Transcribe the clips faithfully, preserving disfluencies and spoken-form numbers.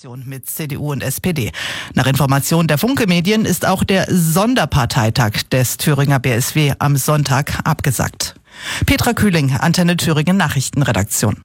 Koalition mit C D U und S P D. Nach Informationen der Funke-Medien ist auch der Sonderparteitag des Thüringer B S W am Sonntag abgesagt. Petra Kühling, Antenne Thüringen Nachrichtenredaktion.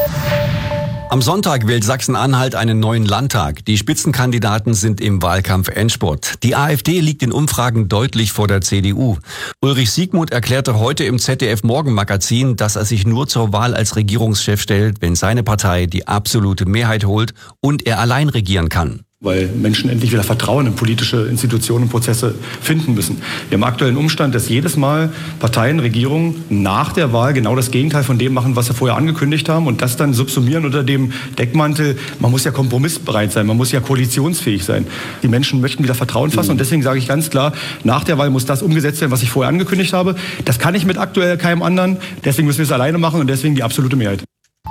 Am Sonntag wählt Sachsen-Anhalt einen neuen Landtag. Die Spitzenkandidaten sind im Wahlkampf-Endspurt. Die AfD liegt in Umfragen deutlich vor der C D U. Ulrich Siegmund erklärte heute im Z D F-Morgenmagazin, dass er sich nur zur Wahl als Regierungschef stellt, wenn seine Partei die absolute Mehrheit holt und er allein regieren kann. Weil Menschen endlich wieder Vertrauen in politische Institutionen und Prozesse finden müssen. Wir haben aktuellen Umstand, dass jedes Mal Parteien, Regierungen nach der Wahl genau das Gegenteil von dem machen, was sie vorher angekündigt haben und das dann subsumieren unter dem Deckmantel, man muss ja kompromissbereit sein, man muss ja koalitionsfähig sein. Die Menschen möchten wieder Vertrauen fassen und deswegen sage ich ganz klar, nach der Wahl muss das umgesetzt werden, was ich vorher angekündigt habe. Das kann ich mit aktuell keinem anderen, deswegen müssen wir es alleine machen und deswegen die absolute Mehrheit.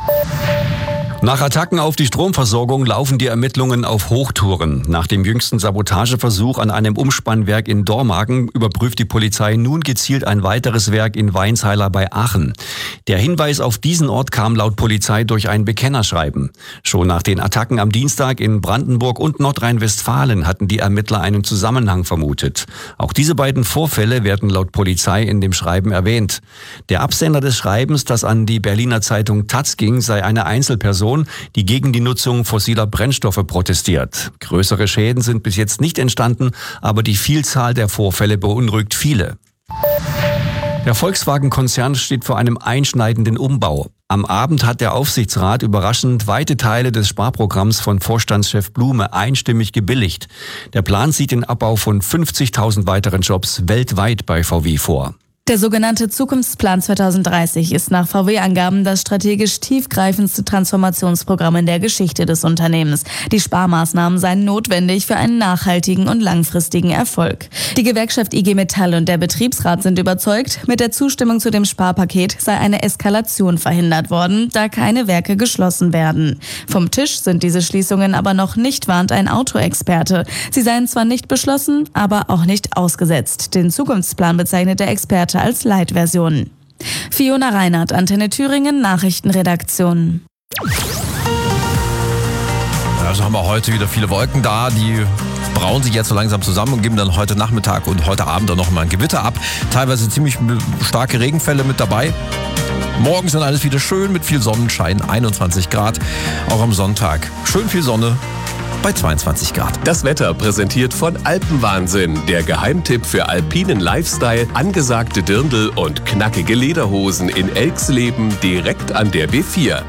Nach Attacken auf die Stromversorgung laufen die Ermittlungen auf Hochtouren. Nach dem jüngsten Sabotageversuch an einem Umspannwerk in Dormagen überprüft die Polizei nun gezielt ein weiteres Werk in Weinsheiler bei Aachen. Der Hinweis auf diesen Ort kam laut Polizei durch ein Bekennerschreiben. Schon nach den Attacken am Dienstag in Brandenburg und Nordrhein-Westfalen hatten die Ermittler einen Zusammenhang vermutet. Auch diese beiden Vorfälle werden laut Polizei in dem Schreiben erwähnt. Der Absender des Schreibens, das an die Berliner Zeitung Taz ging, sei eine Einzelperson, die gegen die Nutzung fossiler Brennstoffe protestiert. Größere Schäden sind bis jetzt nicht entstanden, aber die Vielzahl der Vorfälle beunruhigt viele. Der Volkswagen-Konzern steht vor einem einschneidenden Umbau. Am Abend hat der Aufsichtsrat überraschend weite Teile des Sparprogramms von Vorstandschef Blume einstimmig gebilligt. Der Plan sieht den Abbau von fünfzigtausend weiteren Jobs weltweit bei V W vor. Der sogenannte Zukunftsplan zweitausenddreißig ist nach V W-Angaben das strategisch tiefgreifendste Transformationsprogramm in der Geschichte des Unternehmens. Die Sparmaßnahmen seien notwendig für einen nachhaltigen und langfristigen Erfolg. Die Gewerkschaft I G Metall und der Betriebsrat sind überzeugt, mit der Zustimmung zu dem Sparpaket sei eine Eskalation verhindert worden, da keine Werke geschlossen werden. Vom Tisch sind diese Schließungen aber noch nicht, warnt ein Autoexperte. Sie seien zwar nicht beschlossen, aber auch nicht ausgesetzt. Den Zukunftsplan bezeichnet der Experte als Leitversion. Fiona Reinhardt, Antenne Thüringen, Nachrichtenredaktion. Also haben wir heute wieder viele Wolken da, die brauen sich jetzt so langsam zusammen und geben dann heute Nachmittag und heute Abend dann noch mal ein Gewitter ab. Teilweise ziemlich starke Regenfälle mit dabei. Morgen sind alles wieder schön mit viel Sonnenschein, einundzwanzig Grad. Auch am Sonntag schön viel Sonne bei zweiundzwanzig Grad. Das Wetter präsentiert von Alpenwahnsinn, der Geheimtipp für alpinen Lifestyle, angesagte Dirndl und knackige Lederhosen in Elxleben direkt an der B vier.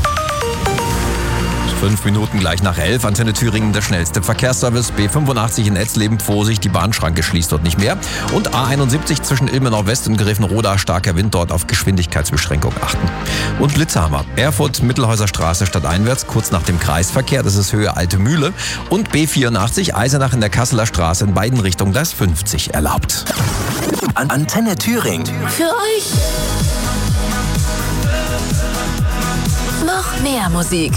Fünf Minuten gleich nach elf, Antenne Thüringen, der schnellste Verkehrsservice. B fünfundachtzig in Etzleben, Vorsicht, die Bahnschranke schließt dort nicht mehr. Und A einundsiebzig zwischen Ilmenau West und Grevenroda, starker Wind, dort auf Geschwindigkeitsbeschränkung achten. Und Blitzhammer, Erfurt, Mittelhäuser Straße stadteinwärts, kurz nach dem Kreisverkehr, das ist Höhe Alte Mühle. Und B vierundachtzig, Eisenach in der Kasseler Straße, in beiden Richtungen, da ist fünfzig erlaubt. An Antenne Thüringen. Für euch noch mehr Musik.